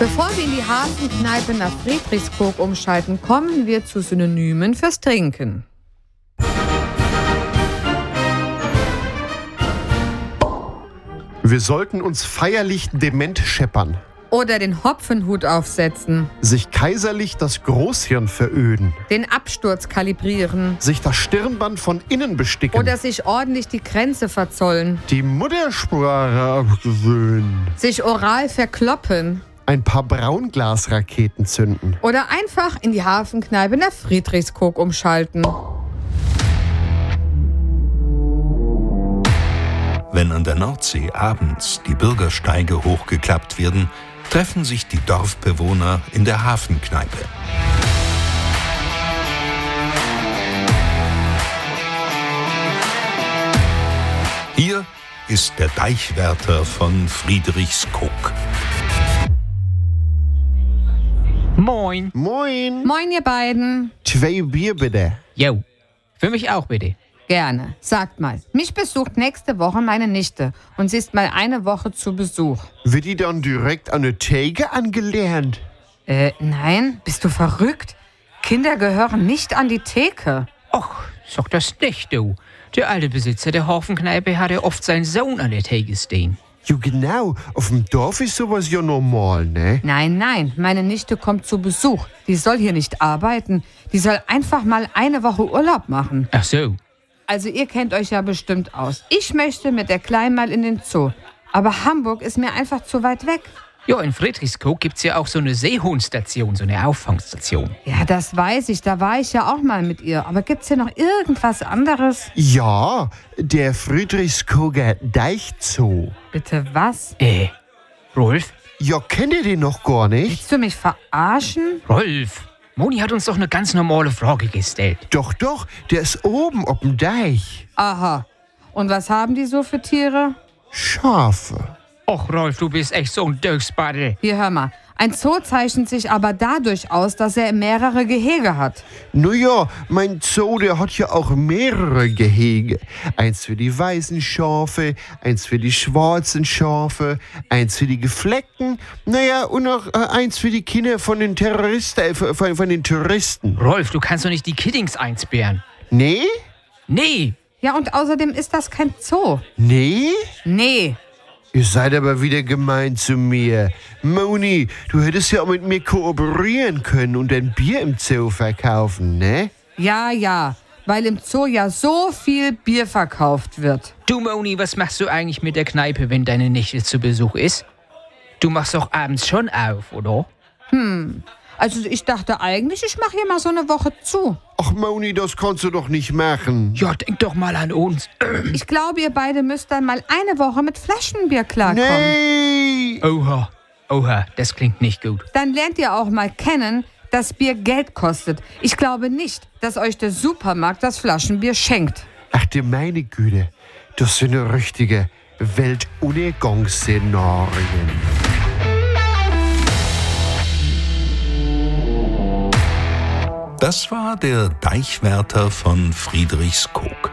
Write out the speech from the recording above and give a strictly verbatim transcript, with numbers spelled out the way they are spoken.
Bevor wir in die Hafenkneipe nach Friedrichskoog umschalten, kommen wir zu Synonymen fürs Trinken. Wir sollten uns feierlich dement scheppern. Oder den Hopfenhut aufsetzen. Sich kaiserlich das Großhirn veröden. Den Absturz kalibrieren. Sich das Stirnband von innen besticken. Oder sich ordentlich die Grenze verzollen. Die Muttersprache abgewöhnen. Sich oral verkloppen. Ein paar Braunglasraketen zünden. Oder einfach in die Hafenkneipe nach Friedrichskoog umschalten. Wenn an der Nordsee abends die Bürgersteige hochgeklappt werden, treffen sich die Dorfbewohner in der Hafenkneipe. Hier ist der Deichwärter von Friedrichskoog. Moin. Moin. Moin, ihr beiden. Zwei Bier bitte. Jo, für mich auch bitte. Gerne. Sagt mal, mich besucht nächste Woche meine Nichte und sie ist mal eine Woche zu Besuch. Wird die dann direkt an der Theke angelernt? Äh, nein? Bist du verrückt? Kinder gehören nicht an die Theke. Och, sag das nicht, du. Der alte Besitzer der Hafenkneipe hatte oft seinen Sohn an der Theke stehen. Jo genau, auf dem Dorf ist sowas ja normal, ne? Nein, nein, meine Nichte kommt zu Besuch. Die soll hier nicht arbeiten. Die soll einfach mal eine Woche Urlaub machen. Ach so. Also ihr kennt euch ja bestimmt aus. Ich möchte mit der Kleinen mal in den Zoo. Aber Hamburg ist mir einfach zu weit weg. Ja, in Friedrichskoog gibt's ja auch so eine Seehundstation, so eine Auffangstation. Ja, das weiß ich. Da war ich ja auch mal mit ihr. Aber gibt's hier noch irgendwas anderes? Ja, der Friedrichskooger Deichzoo. Bitte was? Äh, Rolf? Ja, kennt ihr den noch gar nicht? Willst du mich verarschen? Rolf, Moni hat uns doch eine ganz normale Frage gestellt. Doch, doch, der ist oben auf dem Deich. Aha. Und was haben die so für Tiere? Schafe. Och, Rolf, du bist echt so ein Döchsbaddel. Hier, hör mal. Ein Zoo zeichnet sich aber dadurch aus, dass er mehrere Gehege hat. Naja, mein Zoo, der hat ja auch mehrere Gehege. Eins für die weißen Schafe, eins für die schwarzen Schafe, eins für die Gefleckten, naja, und noch äh, eins für die Kinder von den Terroristen, äh, von, von den Touristen. Rolf, du kannst doch nicht die Kiddings einsperren. Nee? Nee. Ja, und außerdem ist das kein Zoo. Nee? Nee. Ihr seid aber wieder gemein zu mir. Moni, du hättest ja auch mit mir kooperieren können und ein Bier im Zoo verkaufen, ne? Ja, ja, weil im Zoo ja so viel Bier verkauft wird. Du, Moni, was machst du eigentlich mit der Kneipe, wenn deine Nichte zu Besuch ist? Du machst doch abends schon auf, oder? Hm, also ich dachte eigentlich, ich mache hier mal so eine Woche zu. Ach, Moni, das kannst du doch nicht machen. Ja, denk doch mal an uns. Ich glaube, ihr beide müsst dann mal eine Woche mit Flaschenbier klarkommen. Nee! Oha, oha, das klingt nicht gut. Dann lernt ihr auch mal kennen, dass Bier Geld kostet. Ich glaube nicht, dass euch der Supermarkt das Flaschenbier schenkt. Ach du meine Güte, das sind ja richtige Weltuntergangsszenarien. Das war der Deichwärter von Friedrichskoog.